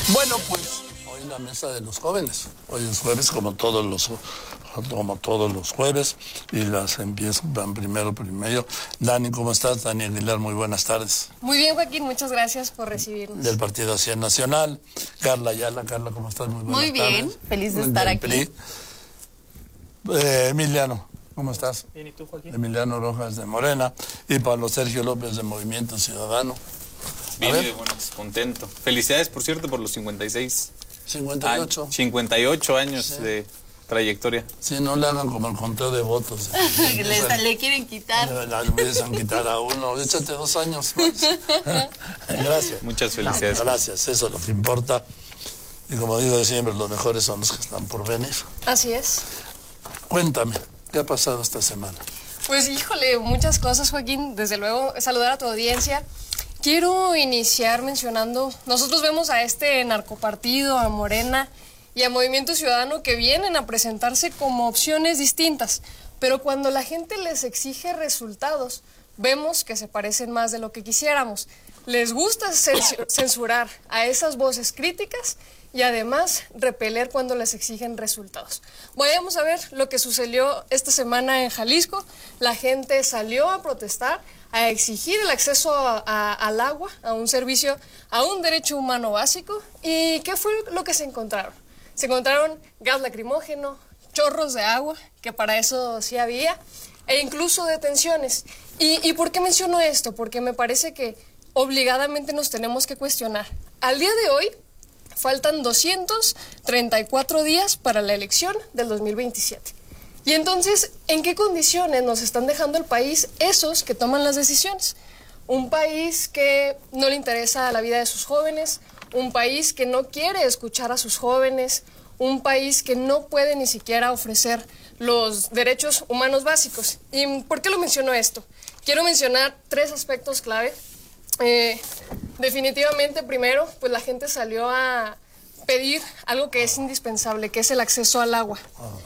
Bueno, pues hoy la mesa de los jóvenes. Hoy es jueves como todos los jueves y las empiezan primero. Dani, ¿cómo estás? Dani Aguilar, muy buenas tardes. Muy bien, Joaquín, muchas gracias por recibirnos. Del Partido Acción Nacional. Carla Ayala, Carla, ¿cómo estás? Muy buenas tardes. Muy bien, feliz de estar aquí. Emiliano, ¿cómo estás? Bien, ¿y tú, Joaquín? Emiliano Rojas de Morena y Pablo Sergio López de Movimiento Ciudadano. Bien, y de buenas, contento. Felicidades, por cierto, por los 56. 58. 58 años Sí. De trayectoria. Sí, no le hagan como el conteo de votos. Le quieren quitar. Le empiezan a quitar a uno. Échate 2 años más. Gracias. Muchas felicidades. Gracias, eso es lo que importa. Y como digo siempre, los mejores son los que están por venir. Así es. Cuéntame, ¿qué ha pasado esta semana? Pues híjole, muchas cosas, Joaquín. Desde luego, saludar a tu audiencia. Quiero iniciar mencionando, nosotros vemos a este narcopartido, a Morena y a Movimiento Ciudadano que vienen a presentarse como opciones distintas, pero cuando la gente les exige resultados, vemos que se parecen más de lo que quisiéramos. Les gusta censurar a esas voces críticas y además repeler cuando les exigen resultados. Vayamos a ver lo que sucedió esta semana en Jalisco. La gente salió a protestar, a exigir el acceso al agua, a un servicio, a un derecho humano básico. ¿Y qué fue lo que se encontraron? Se encontraron gas lacrimógeno, chorros de agua, que para eso sí había, e incluso detenciones. ¿Y por qué menciono esto? Porque me parece que obligadamente nos tenemos que cuestionar. Al día de hoy, faltan 234 días para la elección del 2027. Y entonces, ¿en qué condiciones nos están dejando el país esos que toman las decisiones? Un país que no le interesa la vida de sus jóvenes, un país que no quiere escuchar a sus jóvenes, un país que no puede ni siquiera ofrecer los derechos humanos básicos. ¿Y por qué lo menciono esto? Quiero mencionar 3 aspectos clave. Definitivamente, primero, pues la gente salió a pedir algo que es indispensable, que es el acceso al agua.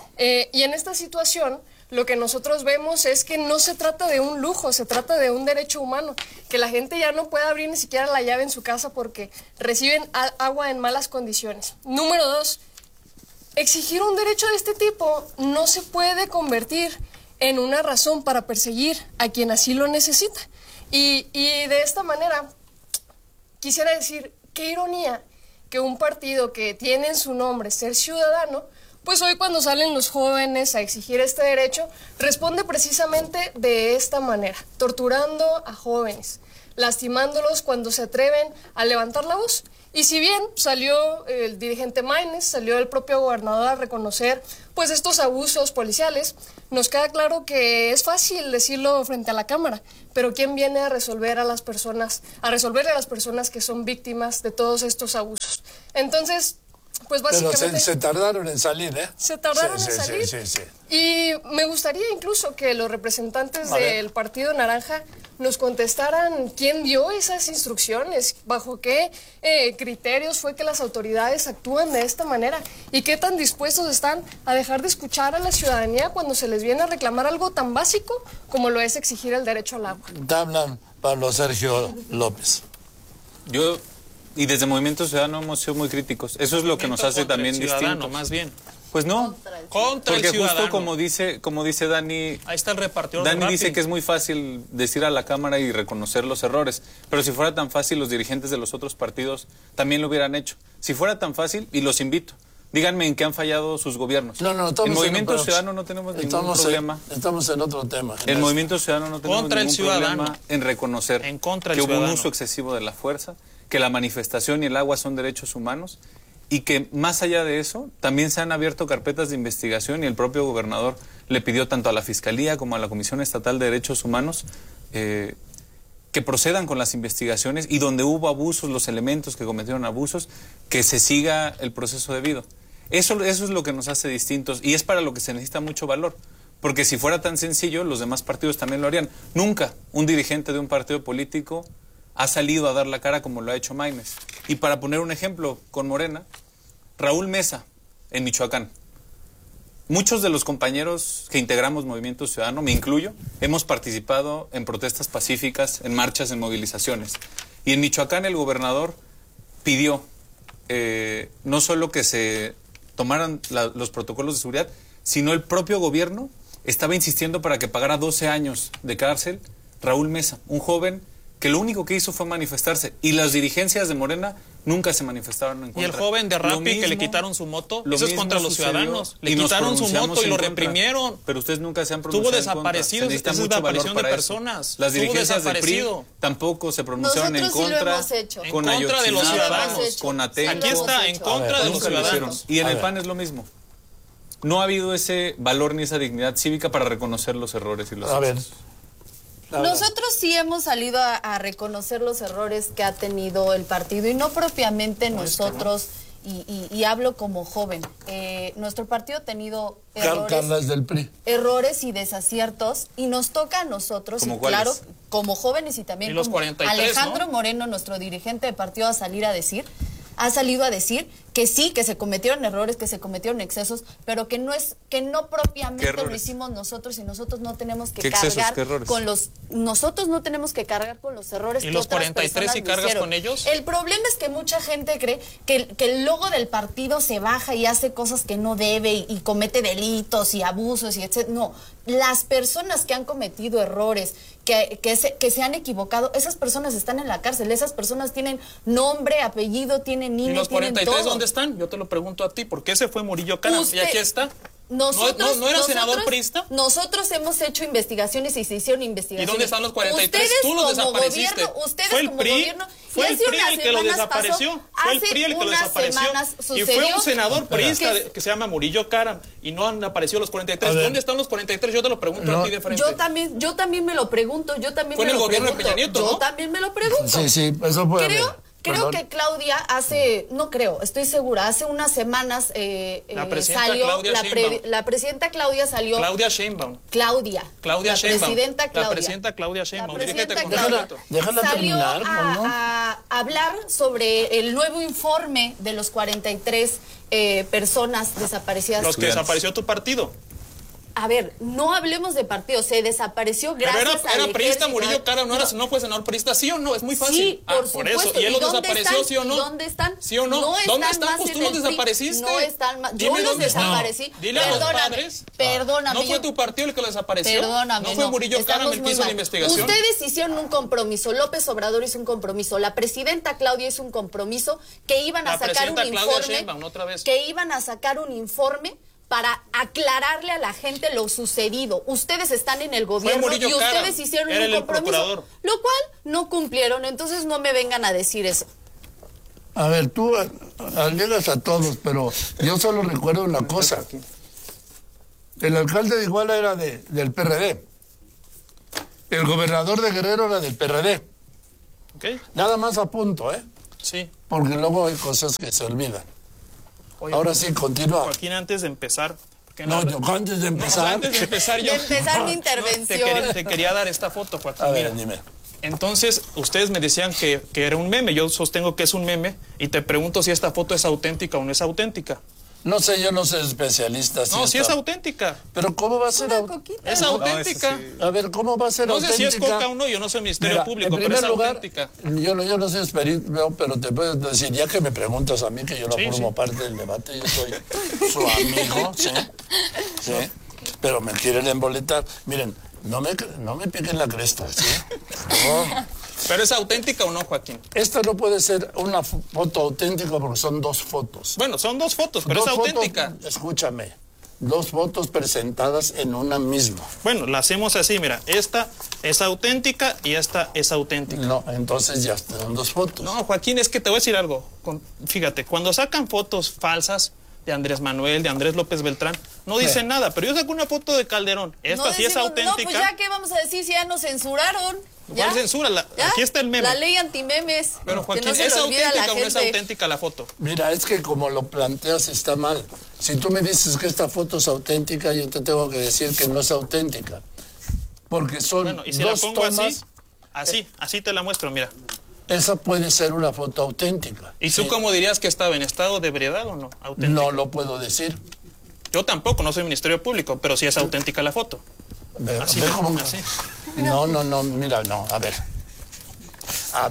Y en esta situación, lo que nosotros vemos es que no se trata de un lujo, se trata de un derecho humano, que la gente ya no puede abrir ni siquiera la llave en su casa porque reciben agua en malas condiciones. Número 2, exigir un derecho de este tipo no se puede convertir en una razón para perseguir a quien así lo necesita. Y de esta manera, quisiera decir, qué ironía que un partido que tiene en su nombre ser ciudadano, pues hoy cuando salen los jóvenes a exigir este derecho, responde precisamente de esta manera, torturando a jóvenes, lastimándolos cuando se atreven a levantar la voz. Y si bien salió el dirigente Maínez, salió el propio gobernador a reconocer pues estos abusos policiales, nos queda claro que es fácil decirlo frente a la cámara, pero ¿quién viene a resolverle a las personas que son víctimas de todos estos abusos? Entonces, pues básicamente... Pero se tardaron en salir, ¿eh? Se tardaron en salir. Sí. Y me gustaría incluso que los representantes del Partido Naranja nos contestaran quién dio esas instrucciones, bajo qué criterios fue que las autoridades actúan de esta manera y qué tan dispuestos están a dejar de escuchar a la ciudadanía cuando se les viene a reclamar algo tan básico como lo es exigir el derecho al agua. Te hablan Pablo Sergio López. Yo, y desde Movimiento Ciudadano hemos sido muy críticos. Eso es lo que nos hace también distintos. Más bien. Pues no, Contra el porque ciudadano. justo como dice Dani, Ahí está el repartidor. Dani dice que es muy fácil decir a la Cámara y reconocer los errores, pero si fuera tan fácil los dirigentes de los otros partidos también lo hubieran hecho. Si fuera tan fácil, y los invito, díganme en qué han fallado sus gobiernos. En Movimiento Ciudadano no tenemos ningún problema. Estamos en otro tema. En Movimiento Ciudadano no tenemos ningún problema en reconocer que hubo un uso excesivo de la fuerza, que la manifestación y el agua son derechos humanos, y que más allá de eso, también se han abierto carpetas de investigación y el propio gobernador le pidió tanto a la Fiscalía como a la Comisión Estatal de Derechos Humanos que procedan con las investigaciones y donde hubo abusos, los elementos que cometieron abusos, que se siga el proceso debido. Eso es lo que nos hace distintos y es para lo que se necesita mucho valor. Porque si fuera tan sencillo, los demás partidos también lo harían. Nunca un dirigente de un partido político ha salido a dar la cara como lo ha hecho Maínez. Y para poner un ejemplo con Morena, Raúl Mesa, en Michoacán. Muchos de los compañeros que integramos Movimiento Ciudadano, me incluyo, hemos participado en protestas pacíficas, en marchas, en movilizaciones. Y en Michoacán el gobernador pidió no solo que se tomaran los protocolos de seguridad, sino el propio gobierno estaba insistiendo para que pagara 12 años de cárcel Raúl Mesa, un joven que lo único que hizo fue manifestarse, y las dirigencias de Morena nunca se manifestaron en contra. Y el joven de Rappi que le quitaron su moto, eso es contra los ciudadanos. Le quitaron su moto y lo reprimieron. Pero ustedes nunca se han pronunciado. Tuvo desaparecidos, esa es desaparición de personas. Las dirigencias del PRI tampoco se pronunciaron en contra. En contra de los ciudadanos. Con Aten. Aquí está, en contra de los ciudadanos. Y en el PAN es lo mismo. No ha habido ese valor ni esa dignidad cívica para reconocer los errores y los éxitos. Nosotros sí hemos salido a reconocer los errores que ha tenido el partido, y no propiamente nosotros, y hablo como joven. Nuestro partido ha tenido errores y desaciertos, y nos toca a nosotros, y claro, como jóvenes, y también los como 43, Alejandro ¿no? Moreno, nuestro dirigente de partido, ha salido a decir que sí, que se cometieron errores, que se cometieron excesos, pero que no propiamente lo hicimos nosotros, y nosotros no tenemos que cargar con los errores que otras personas hicieron. ¿Y los 43 si cargas con ellos? El problema es que mucha gente cree que el logo del partido se baja y hace cosas que no debe, y comete delitos y abusos y etc. No, las personas que han cometido errores, que se han equivocado, esas personas están en la cárcel, esas personas tienen nombre, apellido, tienen INE, ¿y los 43 tienen todo. dónde están? Yo te lo pregunto a ti, ¿por qué se fue Murillo Caram? Y aquí está. ¿No era senador priista? Nosotros hemos hecho investigaciones y se hicieron investigaciones. ¿Y dónde están los 43? Ustedes Tú los desapareciste. Fue el PRI, fue el PRI el que lo desapareció. Fue el PRI el que lo desapareció. Y fue un senador priista que se llama Murillo Caram, y no han aparecido los 43. ¿Dónde están los 43? Yo te lo pregunto a ti de frente. Yo también me lo pregunto. Fue en el gobierno de Peña Nieto, ¿no? Yo también me lo pregunto. Sí, eso puede haber. Creo que Claudia estoy segura, hace unas semanas la presidenta salió, la presidenta Claudia salió. Claudia Sheinbaum. Claudia Sheinbaum. La presidenta Claudia Sheinbaum. Déjala salió terminar, ¿no? a hablar sobre el nuevo informe de los 43 personas desaparecidas. Los que desapareció tu partido. A ver, no hablemos de partido, se desapareció gracias Pero era priista Murillo Caram, no fue senador priista, ¿sí o no? Es muy fácil. Sí, por supuesto. Eso. ¿Y él los desapareció, sí o no? ¿Dónde están? ¿Sí o no? ¿Dónde están? Pues tú los desapareciste. No están más. Yo los desaparecí. Dile a los padres. Perdóname. ¿No fue tu partido el que lo desapareció? Perdóname. ¿No fue Murillo Caram el que hizo la investigación? Ustedes hicieron un compromiso, López Obrador hizo un compromiso, la presidenta Claudia hizo un compromiso, que iban a sacar un informe. Que iban a sacar un informe para aclararle a la gente lo sucedido. Ustedes están en el gobierno y ustedes hicieron un compromiso, lo cual no cumplieron, entonces no me vengan a decir eso. A ver, tú alegas a todos, pero yo solo recuerdo una cosa. El alcalde de Iguala era del PRD. El gobernador de Guerrero era del PRD. Okay. Nada más a punto, ¿eh? Sí. Porque luego hay cosas que se olvidan. Oye, ahora sí, continúa. Joaquín, antes de empezar... antes de empezar... mi intervención. Te quería dar esta foto, Joaquín. A ver, dime. Entonces, ustedes me decían que era un meme. Yo sostengo que es un meme. Y te pregunto si esta foto es auténtica o no es auténtica. No sé, yo no soy especialista. No, sí es auténtica. Pero ¿cómo va a ser auténtica? Es auténtica. Sí. A ver, ¿cómo va a ser auténtica? No sé si es coca o no, yo no soy Ministerio Público, pero es auténtica. Yo no soy experto, pero te puedo decir, ya que me preguntas a mí, que yo no formo parte del debate, yo soy su amigo, sí, pero me quieren emboletar. Miren, no me piquen la cresta, ¿sí? No. ¿Pero es auténtica o no, Joaquín? Esta no puede ser una foto auténtica porque son dos fotos. Bueno, son dos fotos, pero es auténtica. Escúchame, dos fotos presentadas en una misma. Bueno, la hacemos así, mira, esta es auténtica y esta es auténtica. No, entonces ya están dos fotos. No, Joaquín, es que te voy a decir algo. Fíjate, cuando sacan fotos falsas de Andrés Manuel, de Andrés López Beltrán, no dicen nada, pero yo saco una foto de Calderón, esta sí es auténtica. No, pues ya, ¿qué vamos a decir si ya nos censuraron? ¿Cuál censura? Aquí está el meme. La ley antimemes. Pero Joaquín, ¿es auténtica o no es auténtica la foto? Mira, es que como lo planteas está mal. Si tú me dices que esta foto es auténtica, yo te tengo que decir que no es auténtica. Porque son ¿y si dos la pongo tomas... Así te la muestro, mira. Esa puede ser una foto auténtica. ¿Y tú cómo dirías que estaba en estado de ebriedad o no? ¿Auténtica? No lo puedo decir. Yo tampoco, no soy Ministerio Público, pero sí es auténtica la foto. Así. No, mira, no, a ver.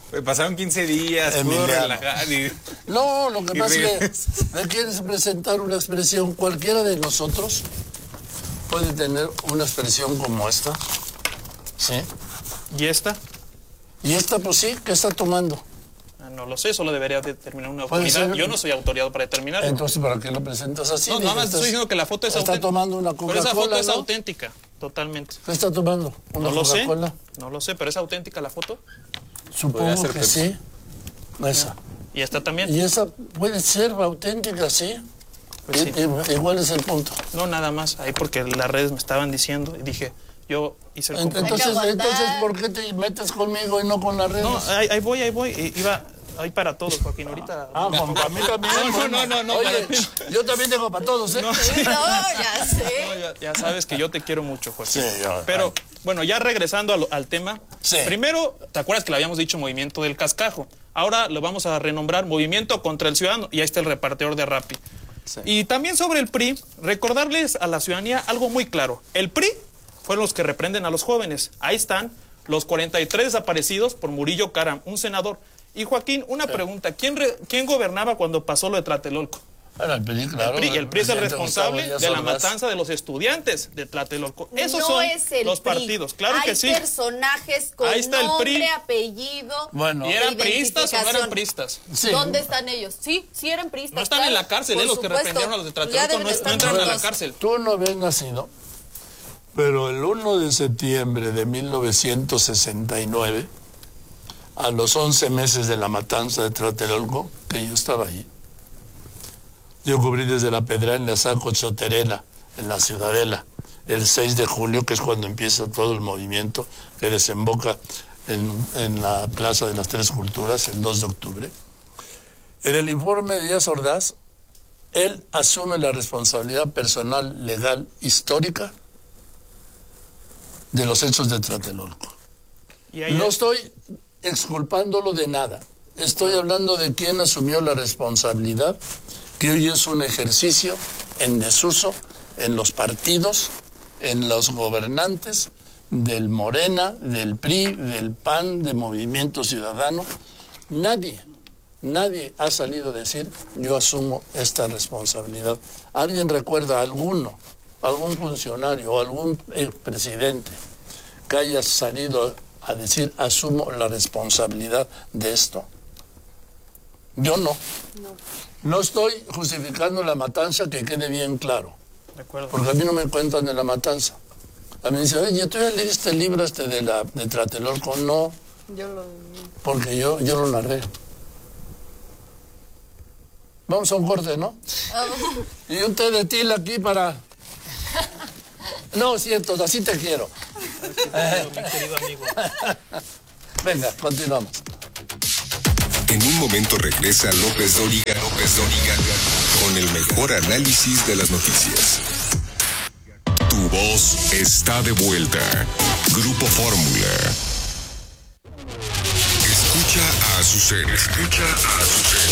Pasaron 15 días, pudo relajar y... No, lo que pasa es que me quieres presentar una expresión. Cualquiera de nosotros puede tener una expresión como esta. ¿Sí? ¿Y esta? ¿Y esta, pues sí? ¿Qué está tomando? No lo sé, solo debería determinar una autoridad. Yo no soy autorizado para determinarlo. Entonces, ¿para qué lo presentas así? No, nada más estoy diciendo que la foto es auténtica. Está tomando una Coca-Cola, pero esa foto es ¿no? auténtica, totalmente. ¿Qué está tomando? ¿Una Coca-Cola? No lo sé, pero ¿es auténtica la foto? Supongo que sí. Esa. ¿Y esta también? ¿Y esa puede ser auténtica, sí? Pues sí. Igual es el punto. No, nada más. Ahí porque las redes me estaban diciendo y dije, yo hice el compromiso. Entonces, ¿por qué te metes conmigo y no con las redes? No, ahí voy. Iba... Hay para todos, Joaquín, ahorita... para mí también. No. Oye, yo también tengo para todos, ¿eh? No, ya sé. No, ya sabes que yo te quiero mucho, Joaquín. Sí, pero, bueno, ya regresando al tema. Sí. Primero, ¿te acuerdas que le habíamos dicho Movimiento del Cascajo? Ahora lo vamos a renombrar Movimiento contra el Ciudadano. Y ahí está el repartidor de Rappi. Sí. Y también sobre el PRI, recordarles a la ciudadanía algo muy claro. El PRI fueron los que reprenden a los jóvenes. Ahí están los 43 desaparecidos por Murillo Karam, un senador. Y Joaquín, una pregunta. ¿Quién gobernaba cuando pasó lo de Tlatelolco? Bueno, el PRI, claro. El PRI es el responsable de la matanza de los estudiantes de Tlatelolco. Esos son los partidos, claro que sí. Hay personajes con nombre, apellido. Bueno. ¿Y eran priistas o no eran priistas? Sí. ¿Dónde están ellos? Sí eran priistas. No están en la cárcel, los que reprendieron a los de Tlatelolco no entraron a la cárcel. Tú no habías nacido, pero el 1 de septiembre de 1969... a los 11 meses de la matanza de Tlatelolco, que yo estaba ahí. Yo cubrí desde la Pedra en la Saco Choterela, en la Ciudadela, el 6 de julio, que es cuando empieza todo el movimiento que desemboca en la Plaza de las Tres Culturas, el 2 de octubre. En el informe de Díaz Ordaz, él asume la responsabilidad personal, legal, histórica de los hechos de Tlatelolco. No estoy exculpándolo de nada. Estoy hablando de quien asumió la responsabilidad, que hoy es un ejercicio en desuso en los partidos, en los gobernantes del Morena, del PRI, del PAN, de Movimiento Ciudadano. Nadie ha salido a decir, yo asumo esta responsabilidad. ¿Alguien recuerda algún funcionario o algún presidente que haya salido a decir, asumo la responsabilidad de esto? Yo no. No estoy justificando la matanza, que quede bien claro. Porque a mí no me cuentan de la matanza. A mí me dicen, oye, ¿tú ya leíste el libro de Tlatelolco? No. Porque yo lo narré. Vamos a un corte, ¿no? Y un té de tila aquí para... No, cierto, así te quiero. Mi querido amigo. Venga, continuamos. En un momento regresa López Dóriga con el mejor análisis de las noticias. Tu voz está de vuelta. Grupo Fórmula. Escucha a Azucena.